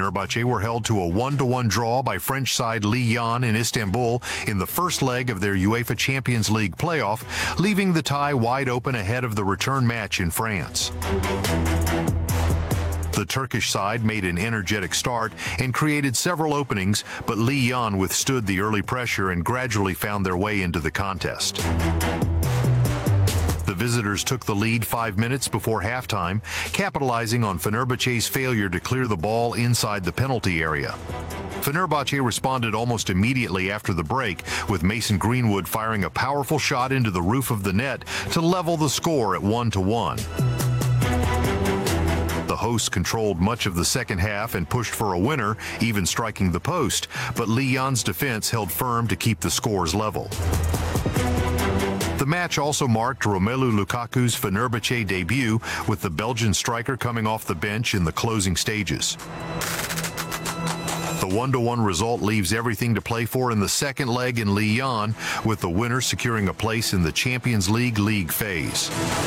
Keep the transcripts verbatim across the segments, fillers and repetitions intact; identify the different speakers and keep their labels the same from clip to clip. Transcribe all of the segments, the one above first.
Speaker 1: Fenerbahce were held to a one to one draw by French side Lyon in Istanbul in the first leg of their UEFA Champions League playoff, leaving the tie wide open ahead of the return match in France. The Turkish side made an energetic start and created several openings, but Lyon withstood the early pressure and gradually found their way into the contest. The visitors took the lead five minutes before halftime, capitalizing on Fenerbahce's failure to clear the ball inside the penalty area. Fenerbahce responded almost immediately after the break, with Mason Greenwood firing a powerful shot into the roof of the net to level the score at one to one. The hosts controlled much of the second half and pushed for a winner, even striking the post, but Lyon's defense held firm to keep the scores level. The match also marked Romelu Lukaku's Fenerbahce debut, with the Belgian striker coming off the bench in the closing stages. The one to one result leaves everything to play for in the second leg in Lyon, with the winner securing a place in the Champions League league phase.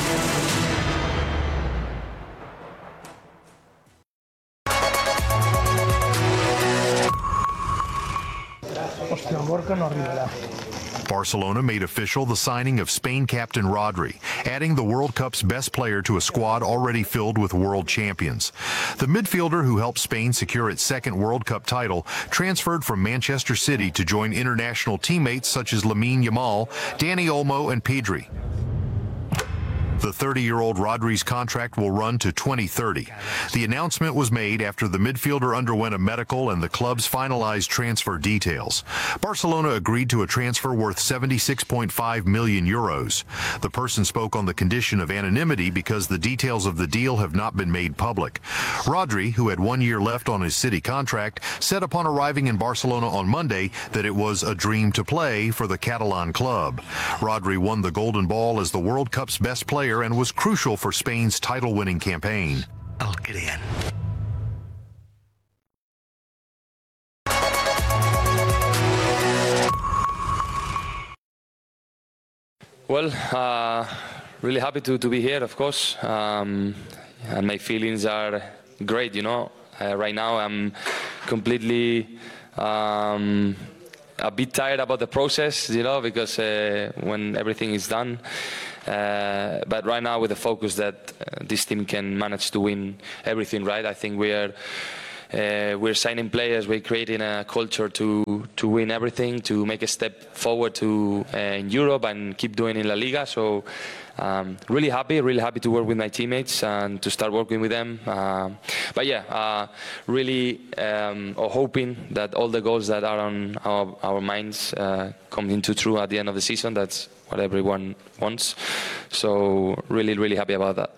Speaker 1: Barcelona made official the signing of Spain captain Rodri, adding the World Cup's best player to a squad already filled with world champions. The midfielder who helped Spain secure its second World Cup title transferred from Manchester City to join international teammates such as Lamine Yamal, Dani Olmo, and Pedri. The thirty-year-old Rodri's contract will run to twenty thirty. The announcement was made after the midfielder underwent a medical and the club's finalized transfer details. Barcelona agreed to a transfer worth seventy-six point five million euros. The person spoke on the condition of anonymity because the details of the deal have not been made public. Rodri, who had one year left on his City contract, said upon arriving in Barcelona on Monday that it was a dream to play for the Catalan club. Rodri won the Golden Ball as the World Cup's best player and was crucial for Spain's title-winning campaign.
Speaker 2: Algerian.
Speaker 3: Well, uh, really happy to, to be here, of course, um, and my feelings are great, you know. Uh, right now I'm completely um, a bit tired about the process, you know, because uh, when everything is done. Uh, but right now, with the focus that uh, this team can manage to win everything, right? I think we are uh, we're signing players, we're creating a culture to to win everything, to make a step forward to uh, in Europe and keep doing in La Liga. So um, really happy, really happy to work with my teammates and to start working with them. Uh, but yeah, uh, really um, hoping that all the goals that are on our, our minds uh, come into true at the end of the season. That's what everyone wants. So really, really happy about that.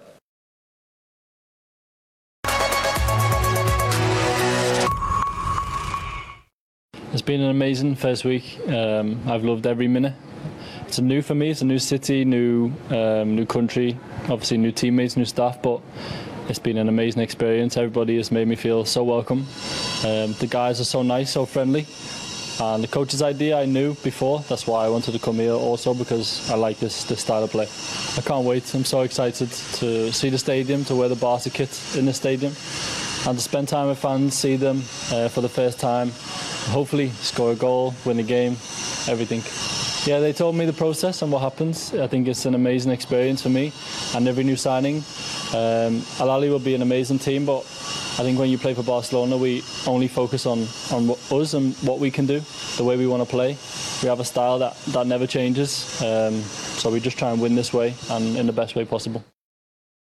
Speaker 4: It's been an amazing first week. Um, I've loved every minute. It's new for me. It's a new city, new um, new country, obviously new teammates, new staff, but it's been an amazing experience. Everybody has made me feel so welcome. Um, the guys are so nice, so friendly. And the coach's idea I knew before. That's why I wanted to come here also, because I like this, this style of play. I can't wait. I'm so excited to see the stadium, to wear the Barca kit in the stadium, and to spend time with fans, see them uh, for the first time. Hopefully score a goal, win a game, everything. Yeah, they told me the process and what happens. I think it's an amazing experience for me and every new signing. Um, Al Ahly will be an amazing team, but I think when you play for Barcelona, we only focus on, on what, us and what we can do, the way we want to play. We have a style that, that never changes, um, so we just try and win this way and in the best way possible.